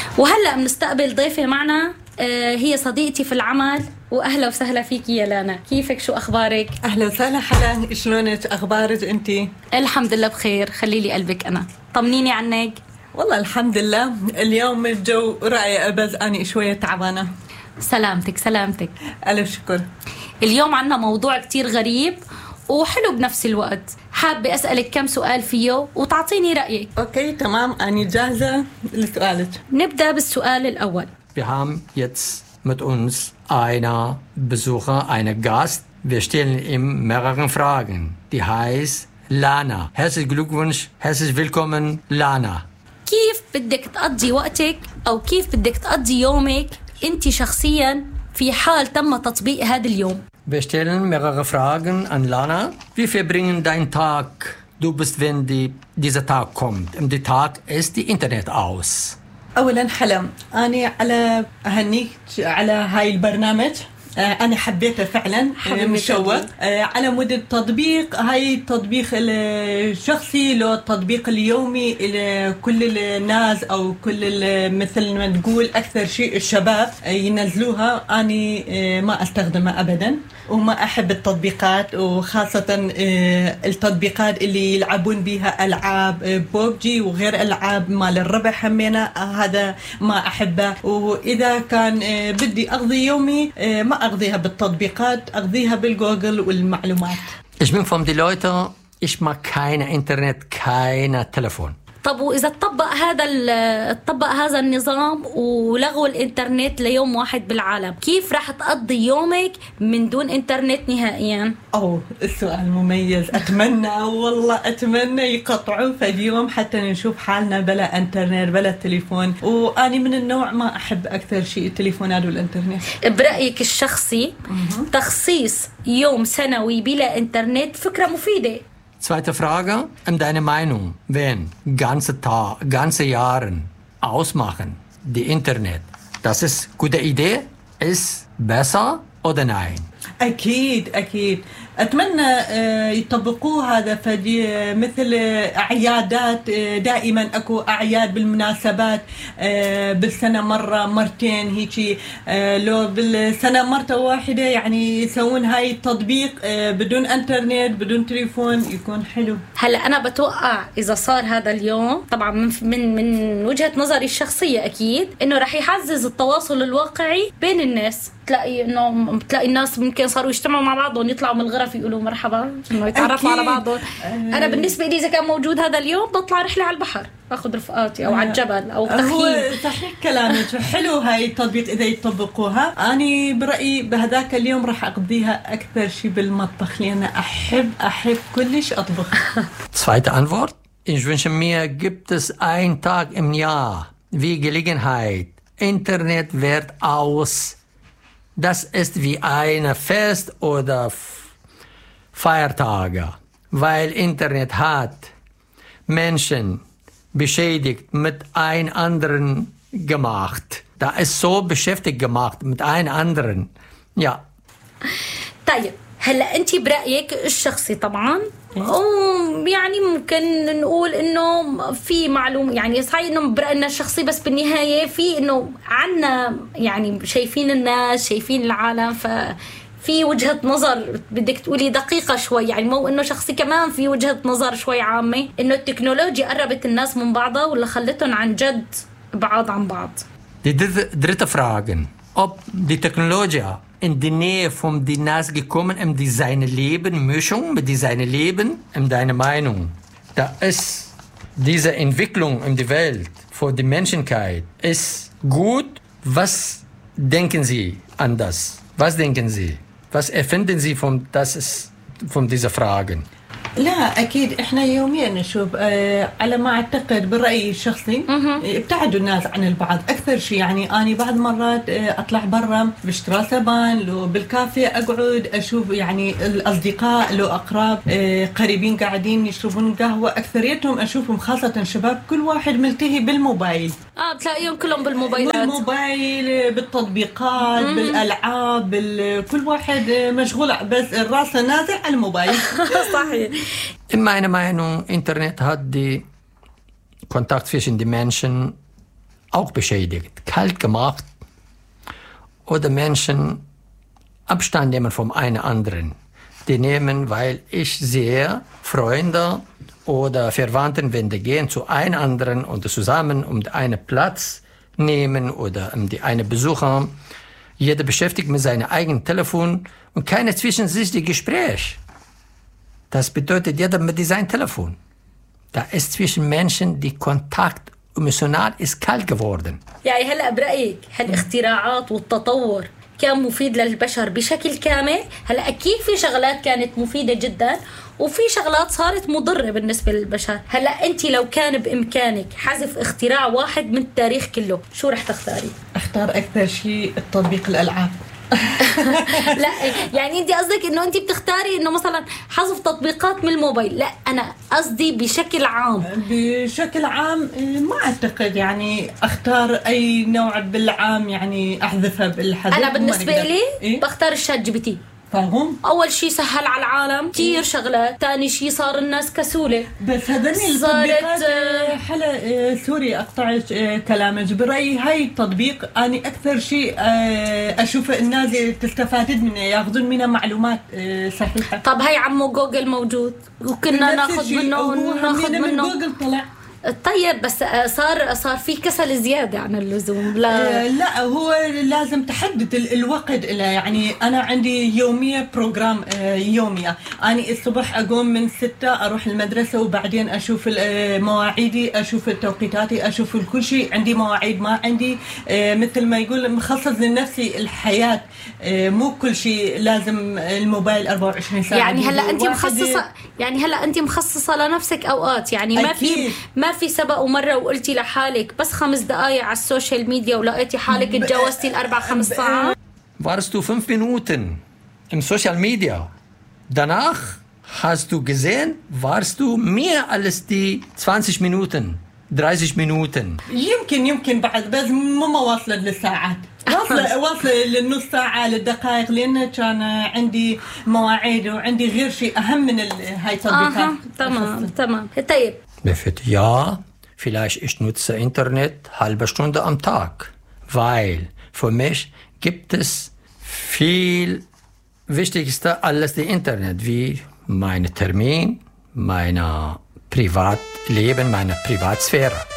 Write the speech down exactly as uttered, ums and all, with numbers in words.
وهلأ بنستقبل ضيفة معنا، آه هي صديقتي في العمل. وأهلا وسهلا فيك يا لانا، كيفك؟ شو أخبارك؟ أهلا وسهلا حلا، شلونك؟ أخبارك أنتي؟ الحمد لله بخير، خليلي قلبك. أنا طمنيني عنك. والله الحمد لله، اليوم الجو رائع بس أنا شوية تعبانة. سلامتك سلامتك. ألف شكر. اليوم عنا موضوع كتير غريب وحلو بنفس الوقت، حابة أسألك كم سؤال فيه وتعطيني رأيك. أوكي تمام، أنا جاهزة لسؤالك. نبدأ بالسؤال الأول. Wir haben jetzt mit uns einen Besucher, einen Gast. Wir stellen ihm mehrere Fragen. Die heißt Lana. Herzlichen Glückwunsch, herzlich willkommen Lana. كيف بدك تقضي وقتك أو كيف بدك تقضي يومك أنت شخصيا في حال تم تطبيق هذا اليوم؟ Wir stellen mehrere Fragen an Lana. Wie verbringen deinen Tag? Du bist, wenn die, dieser Tag kommt. Und der Tag ist die Internet aus. أولا حلا، أنا على أهنيك على هاي البرنامج. أنا حبيته فعلا، مشوق على مود التطبيق. هاي التطبيق الشخصي له التطبيق اليومي لكل الناس أو كل مثل ما تقول أكثر شيء الشباب ينزلوها. أنا ما أستخدمها أبدا وما أحب التطبيقات، وخاصة التطبيقات اللي يلعبون بها ألعاب بوبجي وغير ألعاب مال الربح همينة، هذا ما أحبه. وإذا كان بدي أقضي يومي ما أقضيها بالتطبيقات، أقضيها بالجوجل والمعلومات. Ich bin von den Leuten, ich mag kein Internet, kein Telefon. طب وإذا تطبق هذا تطبق هذا النظام ولغوا الإنترنت ليوم واحد بالعالم، كيف راح تقضي يومك من دون إنترنت نهائيا؟ أوه السؤال مميز. أتمنى والله أتمنى يقطعوا في اليوم حتى نشوف حالنا بلا إنترنت بلا تليفون. وأنا من النوع ما أحب أكثر شيء التليفونات والإنترنت. برأيك الشخصي تخصيص يوم سنوي بلا إنترنت فكرة مفيدة؟ Zweite Frage, in deiner Meinung, wenn ganze Tag, ganze Jahren ausmachen, die Internet, das ist eine gute Idee, ist besser oder nein? أكيد أكيد أتمنى يطبقوه هذا. فدي مثل أعيادات، دائما أكو أعياد بالمناسبات بالسنة مرة مرتين هيجي، لو بالسنة مرة واحدة يعني يسوون هاي التطبيق بدون انترنت بدون تليفون يكون حلو. هلا أنا بتوقع إذا صار هذا اليوم طبعا من من من وجهة نظري الشخصية أكيد إنه رح يعزز التواصل الواقعي بين الناس. تلاقي إنه بتلاقي الناس ممكن صاروا يجتمعوا مع بعضهم، يطلعوا من الغرف يقولوا مرحبا، إنه يتعرفوا على بعضهم. أنا بالنسبة لي إذا كان موجود هذا اليوم بطلع رحلة على البحر، أخذ رفقاتي أو على الجبل أو تخييم. صحيح كلامك، حلو هاي التطبيق إذا يطبقوها. أنا برأيي بهذاك اليوم راح أقضيها أكثر شيء بالمطبخ لأن أحب أحب كلش أطبخ. Zweite Antwort. Ich wünsche mir, gibt es einen Tag im Jahr wie Gelegenheit, Internet wird aus. Das ist wie ein Fest oder Feiertage, weil Internet hat Menschen beschädigt mit einem anderen gemacht. Da ist so beschäftigt gemacht mit einem anderen. Ja. طيب هلا انت برايك الشخصي طبعا يعني ممكن نقول انه في معلومه، يعني صحيح انه براينا الشخصي بس بالنهايه في انه عنا يعني شايفين الناس شايفين العالم، ففي وجهه نظر بدك تقولي دقيقه شوي، يعني مو انه شخصي كمان في وجهه نظر شوي عامه انه التكنولوجيا قربت الناس من بعضها ولا خلتهم عن جد بعاد عن بعض. Die dritte Frage, ob die Technologie in die Nähe von den Nas gekommen, um die seine Leben, Mischung mit die seine Leben, in deiner Meinung, da ist diese Entwicklung in der Welt für die Menschheit ist gut. Was denken Sie an das? Was denken Sie? Was erfinden Sie von das ist von dieser Fragen? لا أكيد إحنا يوميا نشوف آه على ما أعتقد برأيي الشخصي ابتعدوا الناس عن البعض أكثر شيء. يعني أنا بعض مرات آه أطلع برا بشترى سبان، لو بالكافيه أقعد أشوف يعني الأصدقاء لو أقرب آه قريبين قاعدين يشربون قهوة، أكثريتهم أشوفهم خاصة شباب كل واحد ملتهي بالموبايل. آه بتلاقيهم كلهم بالموبايلات، بالموبايل بالتطبيقات م-م. بالألعاب كل واحد مشغول بس راسه نازل على الموبايل. صحيح. In meiner Meinung, Internet hat die Kontakt zwischen den Menschen auch beschädigt, kalt gemacht oder Menschen Abstand nehmen vom einen anderen. Die nehmen, weil ich sehe, Freunde oder Verwandten, wenn die gehen zu einem anderen und zusammen um einen Platz nehmen oder um die eine besuchen, jeder beschäftigt mit seinem eigenen Telefon und keine zwischen sich die Gespräch. Das bedeutet jeder mit seinem Telefon. Da ist zwischen Menschen die Kontakt emotional ist kalt geworden. يعني هلا برأيك هالاختراعات والتطور كان مفيد للبشر بشكل كامل؟ هلا أكيد في شغلات كانت مفيدة جدا وفي شغلات صارت مضرة بالنسبة للبشر. هلا أنت لو كان بإمكانك حذف اختراع واحد من التاريخ كله شو رح تختاري؟ اختار أكثر شيء التطبيق الألعاب. لا يعني انت قصدك انه انت بتختاري انه مثلا حذف تطبيقات من الموبايل. لا انا قصدي بشكل عام. بشكل عام ما اعتقد يعني اختار اي نوع بالعام يعني احذفها بالحذف. انا بالنسبه لي إيه؟ بختار الشات جي بي تي. فاهم؟ اول شيء سهل على العالم كثير إيه؟ شغلات. ثاني شيء صار الناس كسوله. بس هذني التطبيقات حلا سوري اقطع كلامك برايي هاي التطبيق اني اكثر شيء اشوف الناس تستفاد منه ياخذون منه معلومات صحيحه. طب هاي عمو جوجل موجود وكنا ناخذ منه ناخذ منه جوجل طلع. طيب بس صار صار في كسل زياده عن اللزوم. لا لا هو لازم تحدد الوقت له. يعني انا عندي يوميه بروجرام يوميه. انا الصبح اقوم من ستة اروح المدرسه وبعدين اشوف مواعيدي اشوف توقيتاتي اشوف كل شيء. عندي مواعيد ما عندي مثل ما يقول مخصص لنفسي الحياه. مو كل شيء لازم الموبايل أربعة وعشرين ساعه. يعني هلا انت مخصصه يعني هلا انت مخصصه لنفسك اوقات. يعني ما في ما في سبق ومره وقلتي لحالك بس خمس دقائق على السوشيال ميديا ولقيتي حالك تجاوزتي الاربع خمس ساعات. Warst du fünf Minuten im Social Media. Danach hast du gesehen, warst du mehr als die zwanzig Minuten, dreißig Minuten. يمكن يمكن بعد بس مو واصلة للساعات. واصلة واصلة للنص ساعة للدقائق لأن كان عندي مواعيد وعندي غير شيء أهم من هاي التطبيقات. آه تمام تمام. طيب. Ja, vielleicht ich nutze Internet halbe Stunde am Tag, weil für mich gibt es viel wichtigster als die Internet, wie meine Termin, mein Privatleben, meine Privatsphäre.